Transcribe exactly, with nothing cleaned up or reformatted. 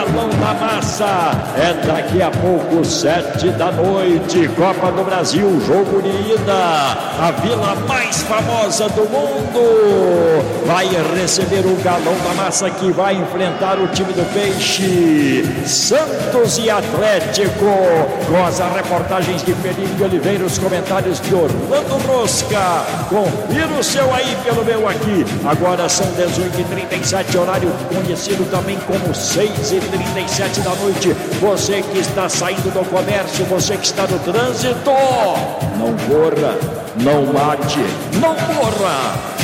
Galão da Massa. É daqui a pouco, sete da noite, Copa do Brasil, jogo de ida. A vila mais famosa do mundo vai receber o Galão da Massa, que vai enfrentar o time do Peixe. Santos e Atlético, com as reportagens de Felipe Oliveira, os comentários de Orlando Mosca. Confira o seu aí pelo meu aqui. Agora são dezoito e trinta e sete, horário conhecido também como seis e trinta e sete da noite. Você que está saindo do comércio, você que está no trânsito, não corra, não mate, não corra.